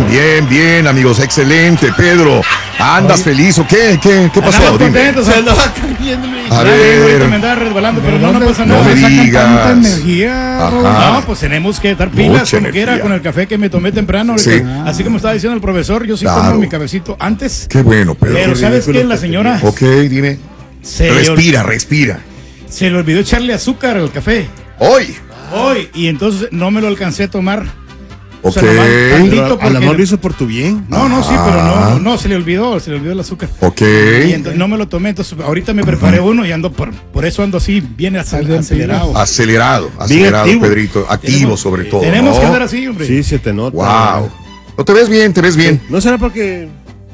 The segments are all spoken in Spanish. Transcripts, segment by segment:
Bien, amigos, excelente, Pedro. ¿Andas feliz o qué? ¿Qué pasó? Contento, se andaba cayendo. A ver. Me andaba resbalando, pero no pasa no nada. me digas. Tanta energía. No, pues tenemos que dar pilas Mucha como quiera energía. con el café que me tomé temprano. Sí. Así como estaba diciendo el profesor, yo sí Claro. tomo mi cafecito antes. Qué bueno, Pedro. Pero Qué ¿sabes ridículo qué? La que señora Ok, dime. se Respira. le olvidó echarle azúcar al café. Hoy. Y entonces no me lo alcancé a tomar. Ok. O sea, nomás tantito Pero a lo porque- mejor lo hizo por tu bien. No, sí, pero no, se le olvidó el azúcar. Ok. Y entonces no me lo tomé, entonces ahorita me preparé uno y ando por eso ando así bien acelerado. Acelerado, activo. Pedrito. Activo sobre todo. Tenemos ¿no? que andar así, hombre. Sí, se te nota. Wow. No te ves bien. ¿No será porque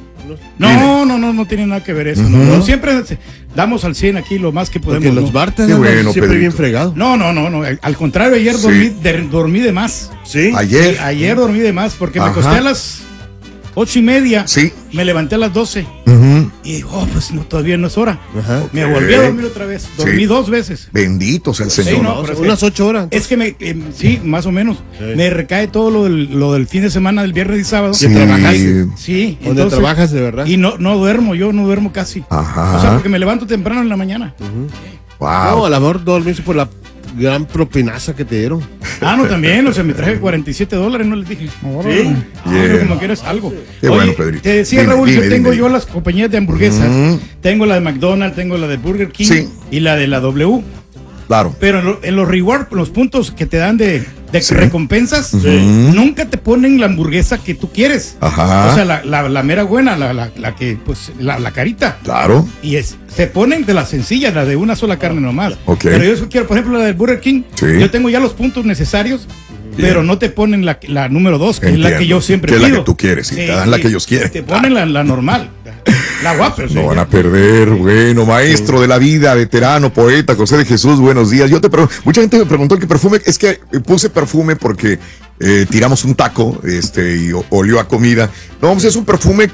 No tiene nada que ver eso. No, siempre damos al 100 aquí lo más que podemos. porque ¿no? los bartes Qué andan bueno, siempre Pedrito. bien fregados? No. Al contrario, ayer Sí. dormí de más. Sí. Ayer. Ayer dormí de más porque me Ajá. acosté a las 8:30. Sí. Me levanté a las 12. Ujú. Y pues no, todavía no es hora. Ajá. Me volví a dormir otra vez. Dormí Sí. 2 veces. Bendito sea el Sí, Señor. no, pero Unas 8 horas. Es que sí, más o menos. Sí. Me recae todo lo del fin de semana, del viernes y sábado. Sí. Sí, Donde entonces- trabajas de verdad. Y no duermo, yo no duermo casi. Ajá. O sea, porque me levanto temprano en la mañana. Wow. No, a lo mejor dormiste por la gran propinaza que te dieron. No, también, o sea, me traje $47, no les dije. Sí. Bien. Como quieres algo. Qué bueno, Pedrito. Te decía, Dime, Raúl, dime, yo tengo dime. yo las compañías de hamburguesas. Ujú. Tengo la de McDonald's, tengo la de Burger King Sí. y la de la W. Claro. Pero en los reward, los puntos que te dan de Sí. recompensas, nunca te ponen la hamburguesa que tú quieres. Ajá. O sea, la mera buena, la que, pues, la carita. Claro. Y se ponen de la sencilla, la de una sola carne nomás. Ok. Pero yo quiero, por ejemplo, la del Burger King. Sí. Yo tengo ya los puntos necesarios, pero no te ponen la número 2, que es la que Entiendo. yo siempre Que es pido. la que tú quieres, y te dan la que ellos quieren. Te ponen la normal, la guapa. No van a perder. Bueno, maestro de la vida, veterano, poeta, José de Jesús, buenos días. Mucha gente me preguntó qué perfume. Es que puse perfume porque tiramos un taco y olió a comida. No, pues es un perfume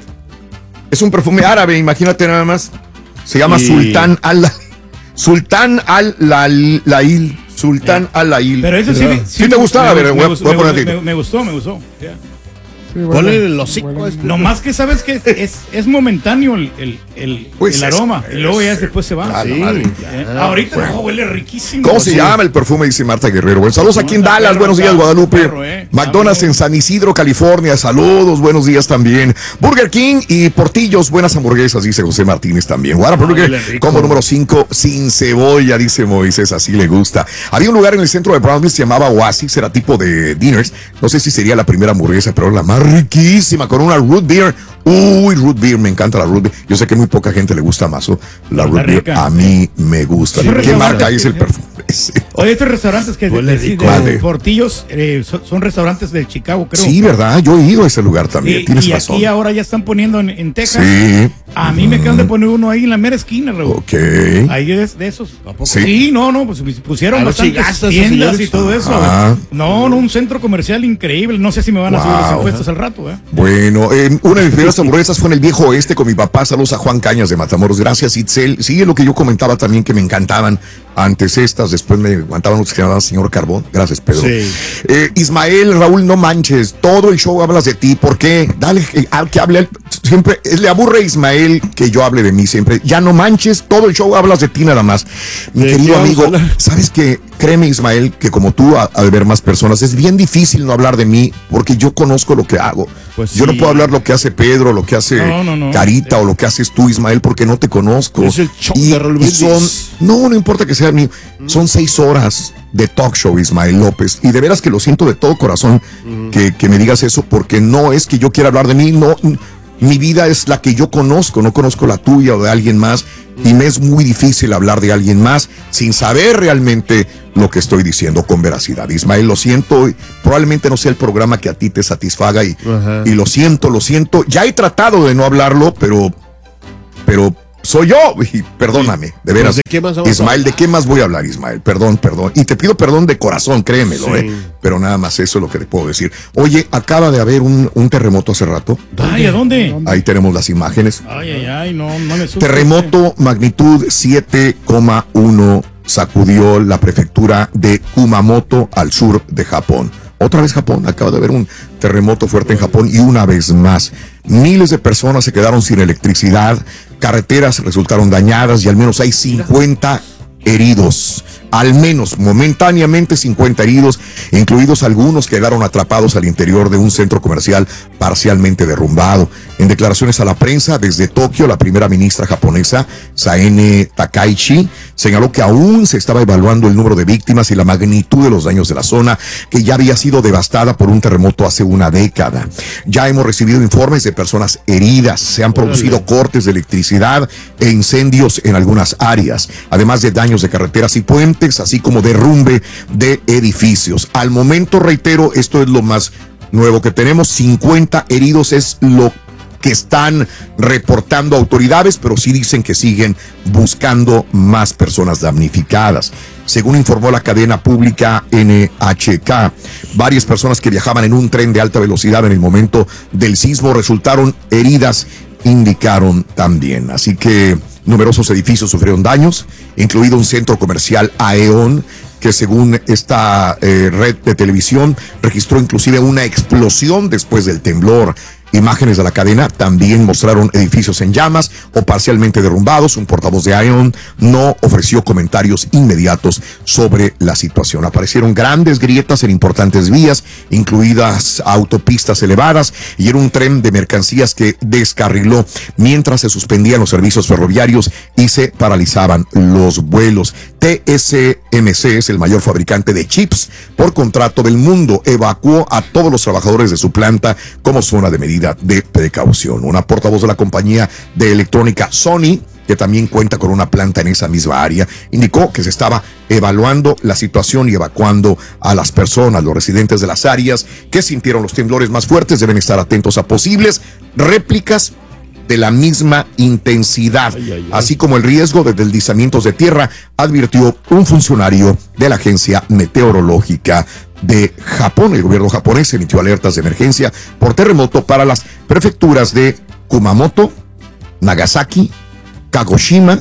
árabe, imagínate nada más. Se llama Sultán al-Lail. Pero eso sí, ¿Sí te gustaba? A ver, voy a poner a ti. me gustó. Ya. Sí, ponle el hocico. No más que sabes que es momentáneo el Pues aroma y luego ya después se va. Ah, la madre. Ahorita huele riquísimo. ¿Cómo se llama el perfume? Dice Marta Guerrero. Bueno, saludos aquí en Dallas. Perro, Buenos días, está Guadalupe. perro, McDonald's en San Isidro, California. Saludos, buenos días también. Burger King y Portillos, buenas hamburguesas, dice José Martínez también. Combo número 5, sin cebolla, dice Moisés, así le gusta. Había un lugar en el centro de Brownsville, se llamaba Oasis, era tipo de dinners. No sé si sería la primera hamburguesa, pero la más riquísima, con una root beer. Uy, root beer, me encanta la root beer. Yo sé que muy poca gente le gusta más la root beer. rica. A mí me gusta. Sí, ¿Qué restaurante, marca es sí, el sí. perfume? Sí. Oye, estos restaurantes que Huele de rico. Vale. Portillos son restaurantes de Chicago, creo. Sí, ¿verdad? Yo he ido a ese lugar también. Tienes y razón. aquí ahora ya están poniendo en Texas. Sí. A mí me acaban de poner uno ahí en la mera esquina, Raúl. Ok. Ahí es de esos. Sí. Sí, no, pues pusieron A los bastantes chigazos, tiendas señores. y todo eso. Ajá. No, un centro comercial increíble. No sé si me van a subir los Wow. impuestos al rato, ¿eh? Bueno, una de mis primeras hamburguesas fue en el viejo oeste con mi papá. Saludos a Juan Cañas de Matamoros. Gracias, Itzel. Sí, es lo que yo comentaba también, que me encantaban antes estas. Después me aguantaban los que se llamaban señor Carbón. Gracias, Pedro. Sí. Ismael, Raúl, no manches. Todo el show hablas de ti. ¿Por qué? Dale, que hable él. Siempre le aburre a Ismael que yo hable de mí siempre. Ya no manches, todo el show hablas de ti nada más. Mi ¿De qué querido vamos amigo, a hablar? sabes que, créeme, Ismael, que como tú, al ver más personas, es bien difícil no hablar de mí porque yo conozco lo que hago. Pues yo no sí. puedo hablar lo que hace Pedro, lo que hace No. Carita o lo que haces tú, Ismael, porque no te conozco. Es el show y, de Raúl y son, Brindis. no importa que sea mío, son 6 horas de talk show, Ismael López. Y de veras que lo siento de todo corazón que me digas eso, porque no es que yo quiera hablar de mí, no. Mi vida es la que yo conozco, no conozco la tuya o de alguien más, y me es muy difícil hablar de alguien más sin saber realmente lo que estoy diciendo con veracidad. Ismael, lo siento, probablemente no sea el programa que a ti te satisfaga y lo siento. Ya he tratado de no hablarlo, pero soy yo, y perdóname, de veras. Pues, ¿de qué más vamos a Ismael, hablar? ¿de qué más voy a hablar, Ismael? Perdón. Y te pido perdón de corazón, créemelo, Sí. pero nada más eso es lo que te puedo decir. Oye, acaba de haber un terremoto hace rato. Ay, ¿a dónde? Ahí tenemos las imágenes. Ay, no me supe. Terremoto magnitud 7,1 sacudió la prefectura de Kumamoto al sur de Japón. Otra vez Japón, acaba de haber un terremoto fuerte en Japón y una vez más. Miles de personas se quedaron sin electricidad, carreteras resultaron dañadas y al menos hay 50 heridos. Al menos momentáneamente 50 heridos, incluidos algunos que quedaron atrapados al interior de un centro comercial parcialmente derrumbado. En declaraciones a la prensa desde Tokio, la primera ministra japonesa, Saene Takaichi, señaló que aún se estaba evaluando el número de víctimas y la magnitud de los daños de la zona, que ya había sido devastada por un terremoto hace una década. Ya hemos recibido informes de personas heridas, se han producido cortes de electricidad e incendios en algunas áreas, además de daños de carreteras y puentes, así como derrumbe de edificios. Al momento, reitero, esto es lo más nuevo que tenemos, 50 heridos es lo que están reportando autoridades, pero sí dicen que siguen buscando más personas damnificadas. Según informó la cadena pública NHK, varias personas que viajaban en un tren de alta velocidad en el momento del sismo resultaron heridas, indicaron también. Así que numerosos edificios sufrieron daños, incluido un centro comercial Aeon, que según esta red de televisión registró inclusive una explosión después del temblor. Imágenes de la cadena también mostraron edificios en llamas o parcialmente derrumbados. Un portavoz de Aeon no ofreció comentarios inmediatos sobre la situación. Aparecieron grandes grietas en importantes vías, incluidas autopistas elevadas, y era un tren de mercancías que descarriló mientras se suspendían los servicios ferroviarios y se paralizaban los vuelos. TSMC es el mayor fabricante de chips por contrato del mundo. Evacuó a todos los trabajadores de su planta como zona de medida de precaución. Una portavoz de la compañía de electrónica Sony, que también cuenta con una planta en esa misma área, indicó que se estaba evaluando la situación y evacuando a las personas. Los residentes de las áreas que sintieron los temblores más fuertes deben estar atentos a posibles réplicas de la misma intensidad, así como el riesgo de deslizamientos de tierra, advirtió un funcionario de la agencia meteorológica de Japón. El gobierno japonés emitió alertas de emergencia por terremoto para las prefecturas de Kumamoto, Nagasaki, Kagoshima,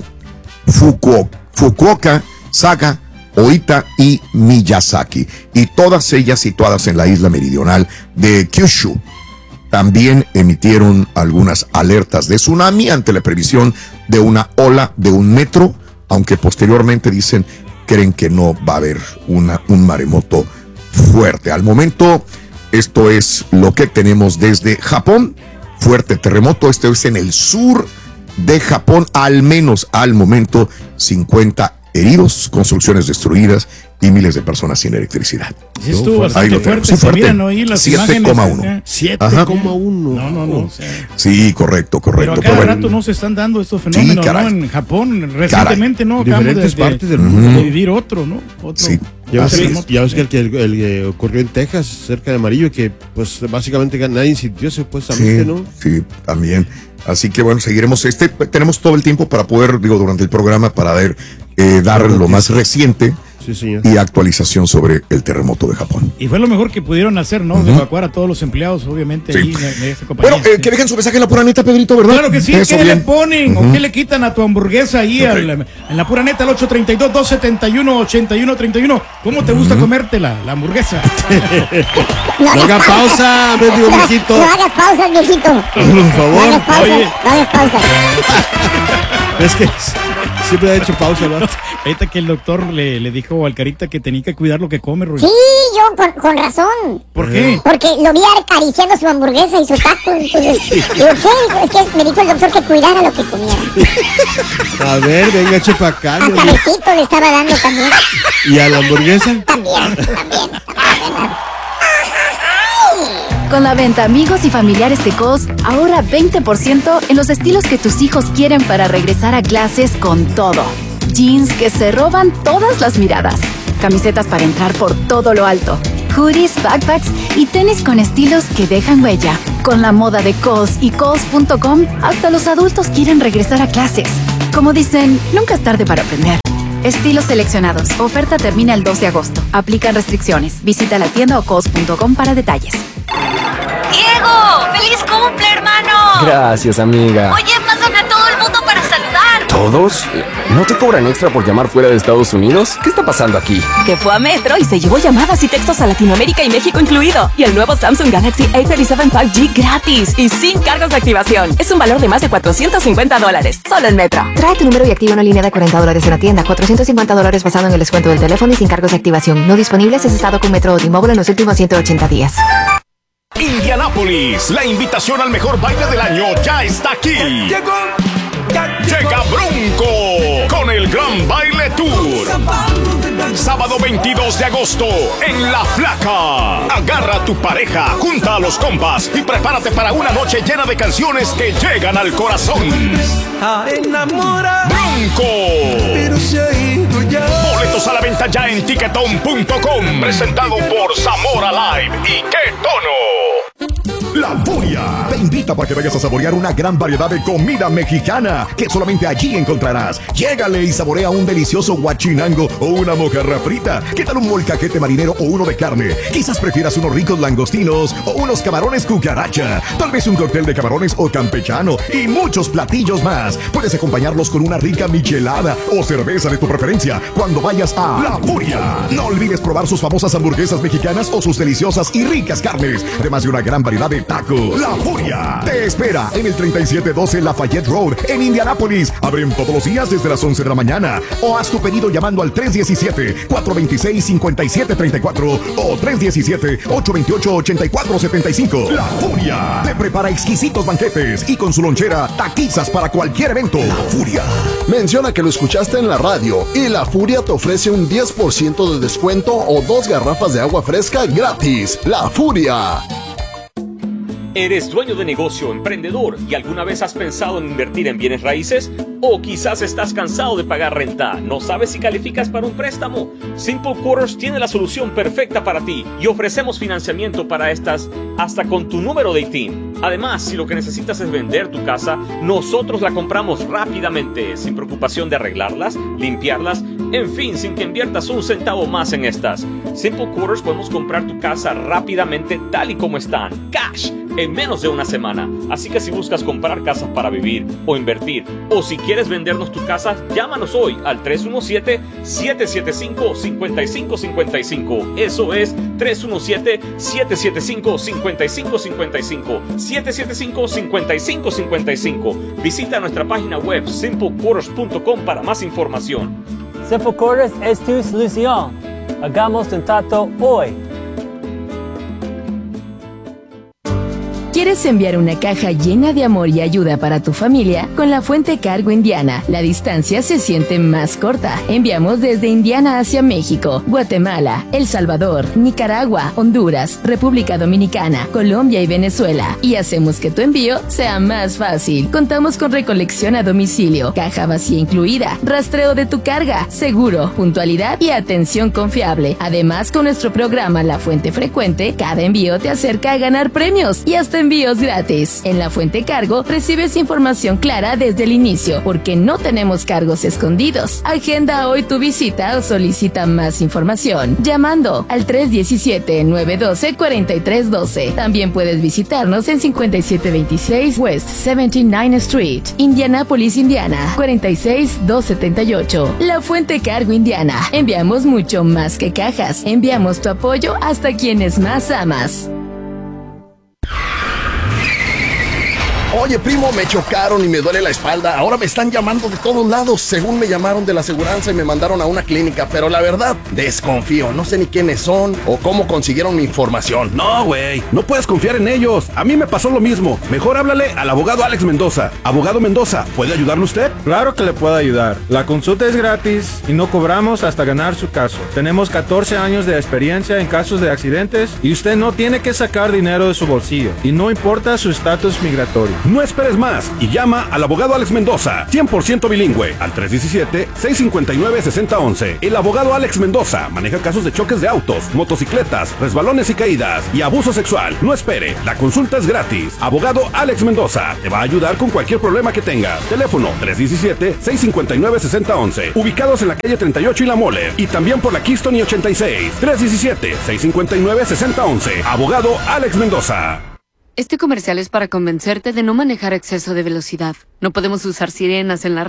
Fukuoka, Saga, Oita y Miyazaki, y todas ellas situadas en la isla meridional de Kyushu. También emitieron algunas alertas de tsunami ante la previsión de una ola de 1 metro, aunque posteriormente dicen creen que no va a haber un maremoto fuerte. Al momento, esto es lo que tenemos desde Japón. Fuerte terremoto, esto es en el sur de Japón, al menos al momento 50 heridos, construcciones destruidas y miles de personas sin electricidad. Sí, estuvo bastante fuerte. Sí, fuerte. Miran ahí las 7,1. 7,1. No. O sea, sí, correcto. Pero a cada rato no se están dando estos fenómenos, sí, ¿no? En Japón, recientemente, ¿no? Diferentes partes del mundo. De vivir otro, ¿no? Otro. Sí. Ya ves que el que ocurrió en Texas, cerca de Amarillo, que pues básicamente nadie sintió supuestamente, sí, ¿no? Sí, también. Así que bueno, seguiremos tenemos todo el tiempo para poder, durante el programa, para dar lo más reciente. Sí, señor. Y actualización sobre el terremoto de Japón. Y fue lo mejor que pudieron hacer, ¿no? De evacuar a todos los empleados, obviamente, sí. Ahí de esa compañía. Bueno, que dejen su mensaje en La Pura Neta, Pedrito, ¿verdad? Claro que sí. Eso, ¿qué bien. le ponen o qué le quitan a tu hamburguesa ahí en La Pura Neta, al 832-271-8131? ¿Cómo te gusta comértela, la hamburguesa? No hagas pausa, mendigo viejito. No hagas pausas, viejito. Por favor. No hagas pausas. Oye, No hagas pausas. es que siempre ha hecho pausa, ¿verdad? Ahorita que el doctor le dijo al Carita que tenía que cuidar lo que come, Ruiz. Sí, yo con razón. ¿Por qué? Porque lo vi acariciando su hamburguesa y su taco. Entonces, digo, ¿qué? Es que me dijo el doctor que cuidara lo que comiera. A ver, venga, eche para acá. A cabecito le estaba dando también. ¿Y a la hamburguesa? También. Con la venta Amigos y Familiares de Kohl's, ahorra 20% en los estilos que tus hijos quieren para regresar a clases con todo. Jeans que se roban todas las miradas. Camisetas para entrar por todo lo alto. Hoodies, backpacks y tenis con estilos que dejan huella. Con la moda de Kohl's y Kohl's.com, hasta los adultos quieren regresar a clases. Como dicen, nunca es tarde para aprender. Estilos seleccionados. Oferta termina el 2 de agosto. Aplican restricciones. Visita la tienda o Kohl's.com para detalles. ¡Diego! ¡Feliz cumple, hermano! Gracias, amiga. Oye, pásame a todo el mundo para saludar. ¿Todos? ¿No te cobran extra por llamar fuera de Estados Unidos? ¿Qué está pasando aquí? Que fue a Metro y se llevó llamadas y textos a Latinoamérica y México incluido. Y el nuevo Samsung Galaxy A37 5G gratis y sin cargos de activación. Es un valor de más de $450. Solo en Metro. Trae tu número y activa una línea de $40 en la tienda. $450 basado en el descuento del teléfono y sin cargos de activación. No disponibles si has estado con Metro o T-Mobile en los últimos 180 días. Indianápolis, la invitación al mejor baile del año ya está aquí. Llega Bronco con el Gran Baile Tour. Sábado 22 de agosto en La Flaca. Agarra a tu pareja, junta a los compas y prepárate para una noche llena de canciones que llegan al corazón. Bronco. Boletos a la venta ya en Ticketon.com. Presentado por Zamora Live y Qué Tono. La Furia te invita para que vayas a saborear una gran variedad de comida mexicana que solamente allí encontrarás. Llégale y saborea un delicioso guachinango o una mojarra frita. ¿Qué tal un molcajete marinero o uno de carne? Quizás prefieras unos ricos langostinos o unos camarones cucaracha. Tal vez un cóctel de camarones o campechano y muchos platillos más. Puedes acompañarlos con una rica michelada o cerveza de tu preferencia cuando vayas a La Furia. No olvides probar sus famosas hamburguesas mexicanas o sus deliciosas y ricas carnes, además de una gran variedad de tacos. La Furia te espera en el 3712 Lafayette Road en Indianápolis. Abren todos los días desde las 11 de la mañana. O haz tu pedido llamando al 317-426-5734 o 317-828-8475. La Furia te prepara exquisitos banquetes y con su lonchera taquizas para cualquier evento. La Furia. Menciona que lo escuchaste en la radio y La Furia te ofrece un 10% de descuento o 2 garrafas de agua fresca gratis. La Furia. ¿Eres dueño de negocio, emprendedor y alguna vez has pensado en invertir en bienes raíces? ¿O quizás estás cansado de pagar renta? ¿No sabes si calificas para un préstamo? Simple Quarters tiene la solución perfecta para ti y ofrecemos financiamiento para estas hasta con tu número de ITIN. Además, si lo que necesitas es vender tu casa, nosotros la compramos rápidamente, sin preocupación de arreglarlas, limpiarlas, en fin, sin que inviertas un centavo más en estas. Simple Quarters podemos comprar tu casa rápidamente tal y como están, cash, en menos de una semana. Así que si buscas comprar casas para vivir o invertir, o si quieres vendernos tu casa, llámanos hoy al 317-775-5555. Eso es 317-775-5555. 775-5555. Visita nuestra página web simplequarters.com para más información. Simple Quarters es tu solución. Hagamos contacto hoy. ¿Quieres enviar una caja llena de amor y ayuda para tu familia? Con la Fuente Cargo Indiana, la distancia se siente más corta. Enviamos desde Indiana hacia México, Guatemala, El Salvador, Nicaragua, Honduras, República Dominicana, Colombia y Venezuela. Y hacemos que tu envío sea más fácil. Contamos con recolección a domicilio, caja vacía incluida, rastreo de tu carga, seguro, puntualidad y atención confiable. Además, con nuestro programa La Fuente Frecuente, cada envío te acerca a ganar premios y hasta envíos gratis. En La Fuente Cargo recibes información clara desde el inicio, porque no tenemos cargos escondidos. Agenda hoy tu visita o solicita más información llamando al 317-912-4312. También puedes visitarnos en 5726 West 79th Street, Indianapolis, Indiana 46278. La Fuente Cargo Indiana. Enviamos mucho más que cajas. Enviamos tu apoyo hasta quienes más amas. Oye, primo, me chocaron y me duele la espalda. Ahora me están llamando de todos lados. Según me llamaron de la aseguranza y me mandaron a una clínica. Pero la verdad, desconfío. No sé ni quiénes son o cómo consiguieron mi información. No, güey. No puedes confiar en ellos. A mí me pasó lo mismo. Mejor háblale al abogado Alex Mendoza. Abogado Mendoza, ¿puede ayudarle usted? Claro que le puedo ayudar. La consulta es gratis y no cobramos hasta ganar su caso. Tenemos 14 años de experiencia en casos de accidentes y usted no tiene que sacar dinero de su bolsillo. Y no importa su estatus migratorio. No esperes más y llama al abogado Alex Mendoza, 100% bilingüe, al 317-659-6011. El abogado Alex Mendoza maneja casos de choques de autos, motocicletas, resbalones y caídas y abuso sexual. No espere, la consulta es gratis. Abogado Alex Mendoza te va a ayudar con cualquier problema que tengas. Teléfono 317-659-6011. Ubicados en la calle 38 y La Mole y también por la Keystone y 86. 317-659-6011. Abogado Alex Mendoza. Este comercial es para convencerte de no manejar a exceso de velocidad. No podemos usar sirenas en la radio.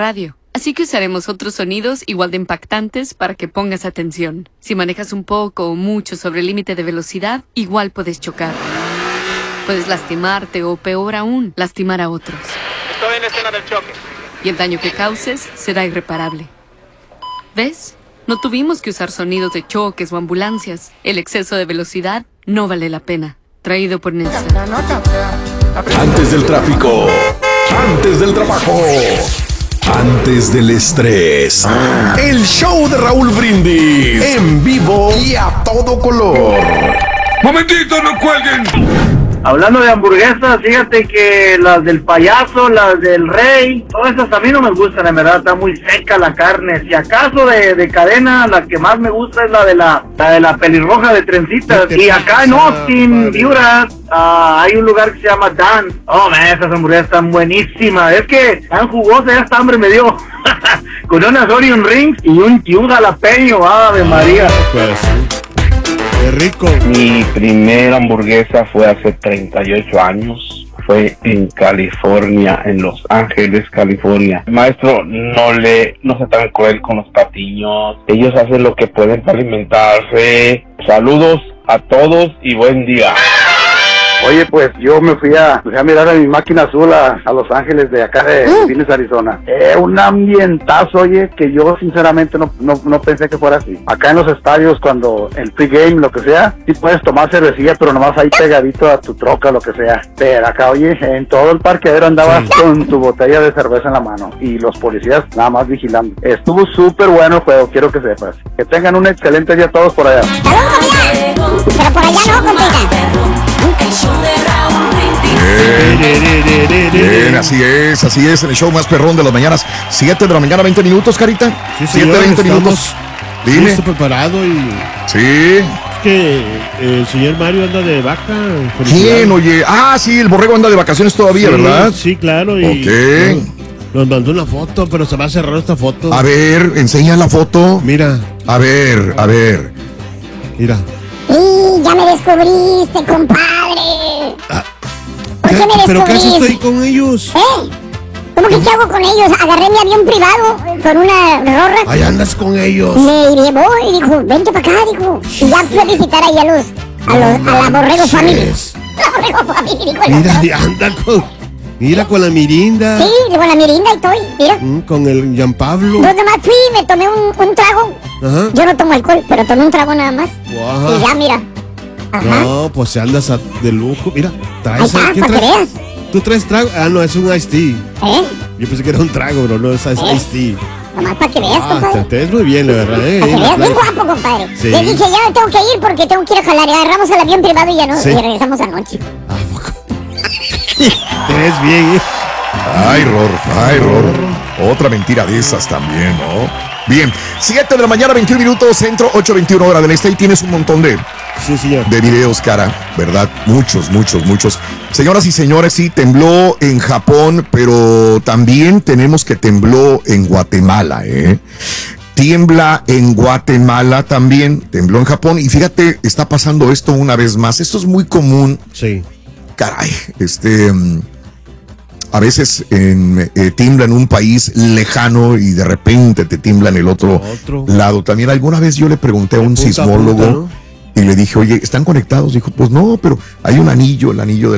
Así que usaremos otros sonidos igual de impactantes para que pongas atención. Si manejas un poco o mucho sobre el límite de velocidad, igual puedes chocar. Puedes lastimarte o, peor aún, lastimar a otros. Estoy en la escena del choque. Y el daño que causes será irreparable. ¿Ves? No tuvimos que usar sonidos de choques o ambulancias. El exceso de velocidad no vale la pena. Traído por Nelson. Antes del tráfico, antes del trabajo, antes del estrés. El show de Raúl Brindis en vivo y a todo color. ¡Momentito, no cuelguen! Hablando de hamburguesas, fíjate que las del payaso, las del rey, todas esas a mí no me gustan, en verdad, está muy seca la carne. Si acaso de cadena, la que más me gusta es la de la pelirroja de trencitas. Y acá en Austin, Viuras, hay un lugar que se llama Dan. Oh, man, esas hamburguesas están buenísimas. Es que tan jugosas, ya hasta hambre me dio. Con unas onion rings y un jalapeño, ¡ave María! Pues qué rico. Mi primera hamburguesa fue hace 38 años. Fue en California, en Los Ángeles, California. Maestro, no sea tan cruel con los patiños. Ellos hacen lo que pueden para alimentarse. Saludos a todos y buen día. Oye, pues yo me fui a mirar a mi máquina azul a Los Ángeles de acá de Phoenix, Arizona. Un ambientazo, oye, que yo sinceramente no pensé que fuera así. Acá en los estadios, cuando el pregame, lo que sea, sí puedes tomar cervecilla, pero nomás ahí pegadito a tu troca, lo que sea. Pero acá, oye, en todo el parqueadero andabas con tu botella de cerveza en la mano y los policías nada más vigilando. Estuvo súper bueno el juego, quiero que sepas. Que tengan un excelente día todos por allá. Pero por allá no, compita. Bien, así es, en el show más perrón de las mañanas. 7 de la mañana, 20 minutos, Carita. Sí, 7, 20 minutos. Dime. Listo, preparado y... Sí. Es que el señor Mario anda de vaca. ¿Quién, oye? Ah, sí, el borrego anda de vacaciones todavía, sí, ¿verdad? Sí, claro. Y ok. Nos mandó una foto, pero se va a cerrar esta foto. A ver, enseña la foto. Mira. A ver. Mira. ¡Y ya me descubriste, compadre! ¿Por qué me descubriste? ¿Pero qué haces ahí con ellos? ¿Cómo que qué hago con ellos? Agarré mi avión privado con una rorra. Ahí andas con ellos. Me llevó y dijo, vente para acá, dijo. Y ya fui a visitar ahí a la Borrego Family. La Borrego Family, dijo el Mira, otro. anda con la Mirinda. Sí, con la Mirinda y estoy, mira. Con el Gianpablo. Yo nomás fui y me tomé un trago. Ajá. Yo no tomo alcohol, pero tomé un trago nada más. Wow. Y ya, mira. Ajá. No, pues andas de lujo. Mira, traes. Ahí está, ¿qué para que traes? veas. ¿Tú traes trago? Ah, no, es un iced tea. Yo pensé que era un trago, pero no, es iced tea. Nomás para que veas, compadre. Te ves muy bien, la verdad, Para que veas, bien guapo, compadre. Sí. Le dije, ya me tengo que ir porque tengo que ir a jalar. Y agarramos el avión privado y ya no, Sí. y regresamos anoche. Te ves bien, Ay, Ror. Otra mentira de esas también, ¿no? Bien, 7 de la mañana, 21 minutos, centro, 8:21 hora del este. Y tienes un montón de videos, cara, ¿verdad? Muchos. Señoras y señores, sí, tembló en Japón, pero también tenemos que tembló en Guatemala, Tiembla en Guatemala también, tembló en Japón. Y fíjate, está pasando esto una vez más. Esto es muy común. Sí. Caray, a veces tiembla en un país lejano y de repente te tiembla en el otro lado. También alguna vez yo le pregunté a un sismólogo, ¿no? Y le dije, oye, ¿están conectados? Dijo, pues no, pero hay un anillo, el anillo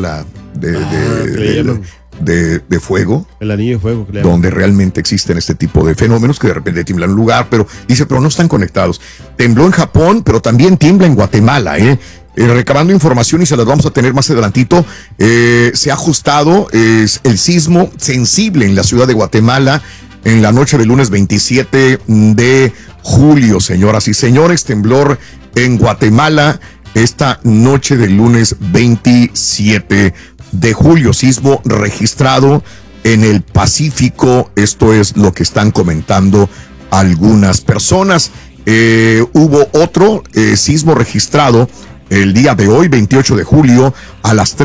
de fuego. El anillo de fuego, claro. Donde realmente existen este tipo de fenómenos que de repente tiemblan en un lugar, pero dice, pero no están conectados. Tembló en Japón, pero también tiembla en Guatemala, recabando información y se las vamos a tener más adelantito. Se ha ajustado el sismo sensible en la ciudad de Guatemala en la noche del lunes 27 de julio, señoras y señores. Temblor en Guatemala esta noche del lunes 27 de julio. Sismo registrado en el Pacífico. Esto es lo que están comentando algunas personas. Hubo otro sismo registrado el día de hoy, 28 de julio, a las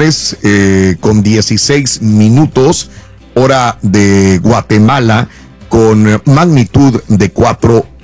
3:16 hora de Guatemala, con magnitud de 4